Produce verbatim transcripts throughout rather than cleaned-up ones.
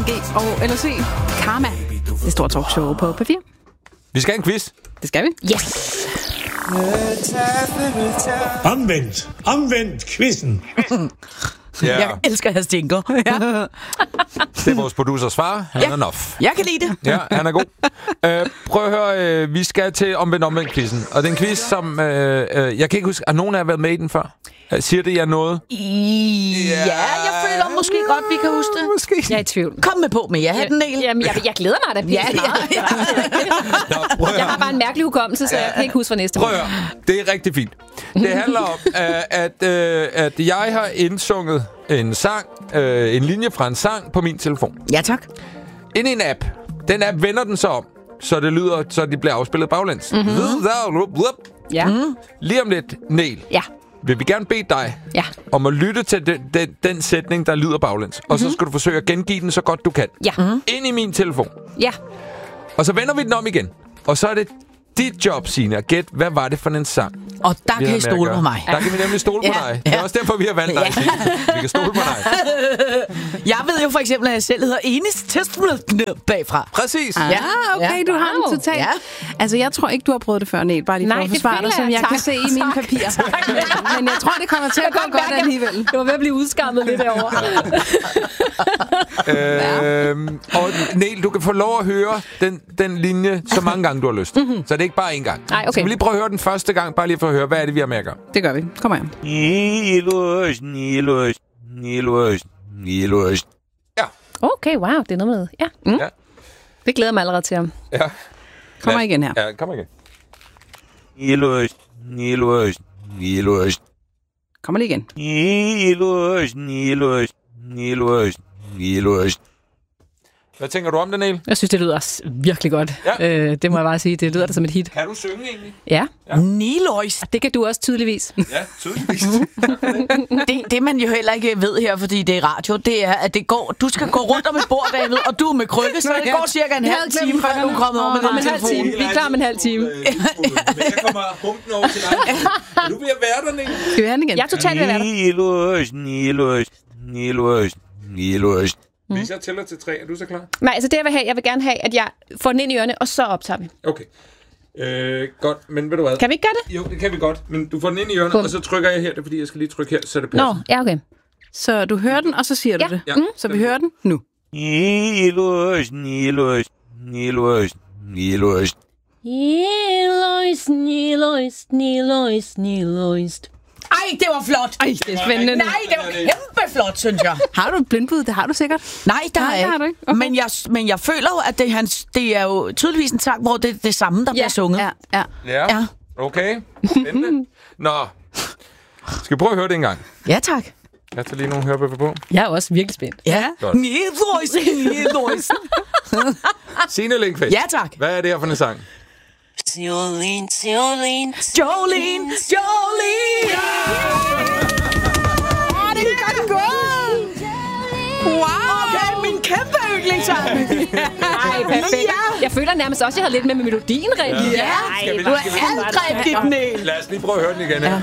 G og L og C. Karma. Det store talkshow på P fire. Vi skal have en quiz. Det skal vi. Yes. Omvendt. Omvendt quizzen. Ja. Jeg elsker hans jingle. Ja. Det er vores producers far. Han Ja. er nof. Jeg kan lide det. Ja, han er god. øh, prøv at høre, øh, vi skal til omvendt omvendt quizzen. Og det er en quiz, som... Øh, øh, jeg kan ikke huske, har nogen af jer været med i den før? Øh, siger det jer noget? Ja, jeg føler måske godt, vi kan huske det. Måske. Jeg er i tvivl. Kom med på med ja, den Niel. Jamen, jeg, jeg glæder mig da pisse Ja, ja, meget. ja. Nå, prøv at Jeg høre. har bare en mærkelig hukommelse, så jeg kan ikke huske for næste Prøv år. at høre. Det er rigtig fint. Det handler om, øh, at, øh, at jeg har indsunget en sang, øh, en linje fra en sang på min telefon. Ja, tak. Ind i en app. Den app vender den så om, så det lyder, så de bliver afspillet baglæns. Mm-hmm. Ja. Mm. Lige om lidt, Niel, Ja. vil vi gerne bede dig Ja. om at lytte til den, den, den sætning, der lyder baglæns. Mm-hmm. Og så skal du forsøge at gengive den så godt du kan. Ja. Mm-hmm. Ind i min telefon. Ja. Og så vender vi den om igen. Og så er det dit job, Signe, at gætte, hvad var det for en sang? Og der vi kan I havde med at stole gøre. på mig. Der kan vi nemlig stole på Ja, dig. Det er ja. også derfor, vi har valgt dig, Ja. Signe. Vi kan stole på dig. Jeg ved jo for eksempel, at jeg selv hedder Enis Testament bagfra. Præcis. Ah, Ja. okay, Ja. du har Wow. den totalt. Ja. Altså, jeg tror ikke, du har prøvet det før, Niel. Bare lige for Nej, at det forsvare dig, føler som jeg. jeg kan Tak. se i mine Tak. papirer. Men jeg tror, det kommer til at gå godt mærke, alligevel. Det var ved at blive udskammet lidt derovre. Øhm, og Niel, du kan få lov at høre den, den linje så mange gange, du har lyst. Mm-hmm. Så det er ikke bare én gang. Nej, okay. Så vi lige prøve at høre den første gang, bare lige for at høre, hvad er det, vi har med at gøre. Det gør vi. Kom her. Niløs, Niløs, Niløs, Niløs. Ja. Okay, wow. Det er noget med... Ja. Mm. Ja. Det glæder jeg mig allerede til ham. Ja. Kommer igen her. Ja, kom igen. Niløs, Niløs, Niløs. Kommer lige igen. Niløs, Niløs, Niløs, Niløs. Hvad tænker du om det, Niel? Jeg synes, det lyder s- virkelig godt. Ja. Øh, det må jeg bare sige. Det lyder da som et hit. Kan du synge egentlig? Ja. Ja. Nilois. Det kan du også tydeligvis. Ja, tydeligvis. Det, det, man jo heller ikke ved her, fordi det er radio, det er, at det går, du skal gå rundt om et bord, David, og du er med krykke, så det går cirka en Jeg halv havde glemt time, før du er kommet over med Om en din halv time. telefon. Vi er klar om en halv time. Men jeg kommer humpen over til dig. Er du ved at være der, Niel? Skal vi have den igen? Jeg er totalt ved at være der. Niløs, Niløs, Niløs, Niløs. Hvis jeg tæller til tre, er du så klar? Nej, altså det jeg vil have, jeg vil gerne have, at jeg får den ind i ørerne, og så optager vi. Okay. Øh, godt, men ved du hvad? Kan vi ikke gøre det? Jo, det kan vi godt. Men du får den ind i ørerne, Bum. og så trykker jeg her. Det er fordi, jeg skal lige trykke her, så det passer. Nå, ja, okay. Så du hører den, og så siger du Ja. det. Ja. Så vi hører den nu. Niløs, Niløs, Niløs, Niløs. Nilois, Nilois, Nilois, Nilois. Ej, det var flot. Ej, det er spændende. Nej, det var kæmpe flot, synes jeg. Har du et blindbud? Det har du sikkert. Nej, det har Nej, jeg det har ikke. du ikke. Okay. Men, jeg, men jeg føler jo, at det er, hans, det er jo tydeligvis en sang, hvor det er det samme, der Ja. bliver sunget. Ja, ja. Ja, Ja. okay. Spændende. Nå, skal vi prøve at høre det en gang? Ja, tak. Jeg tager lige nogle hørebøffer på. Jeg er også virkelig spændt. Ja. Godt. Nilois, Nilois. Signe Lindqvist. Ja, tak. Hvad er det her for en sang? Jolene, Jolene, Jolene, Jolene. Ja, det er godt gået. Wow. Okay, min kæmpe yndlingssang. Nej, perfekt. Ja. Jeg føler nærmest også, at jeg havde lidt med med melodien rigtigt. Ja, Skal vi- du er skal vi- alt rigtigt, Niel. Lad os lige prøve at høre den igen. Ja.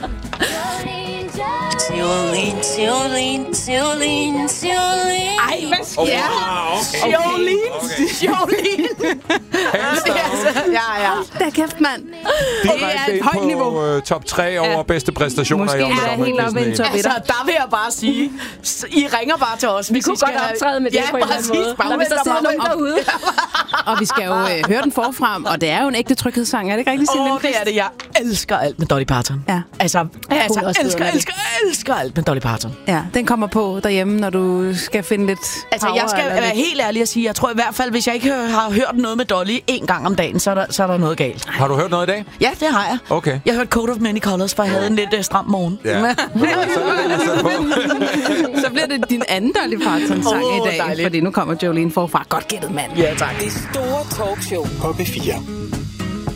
Jolene, Jolene, Jolene, Jolene. Ej, hvad sker der? okay. Jolene, Okay. Jolene. Hands down. Ja, ja. Da kæft, mand. Det er et højt niveau. På øh, top tre over bedste præstationer Måske i Omvendt er Omvendt helt oppe i en Disney. top Altså, der vil jeg bare sige, s- I ringer bare til os. Vi kunne godt optræde med det på en eller anden måde. Når hvis der sidder nogen derude. Og vi skal jo øh, høre den forfra, og det er jo en ægte tryghedssang. Er det ikke rigtigt, Signe Åh, Lindqvist? det er det. Jeg elsker alt med Dolly Parton. Ja. Altså, altså også elsker, videre med elsker, elsker alt med Dolly Parton. Ja, den kommer på derhjemme, når du skal finde lidt Altså, power jeg skal eller være lidt- helt ærlig at sige, jeg tror i hvert fald, hvis jeg ikke hø- har hørt noget med Dolly en gang om dagen, så er der, så er der noget galt. Har du hørt noget i dag? Ja, det har jeg. Okay. Jeg har hørt Coat of Many Colors, for jeg havde en lidt uh, stram morgen. Ja. Så er det, jeg sætter på. Så bliver det din anden Dolly Parton-sang Åh, i dag, dejligt. fordi nu kommer Jolene forfra. Godt gættet, mand. Ja, tak. Det store talkshow på P fire.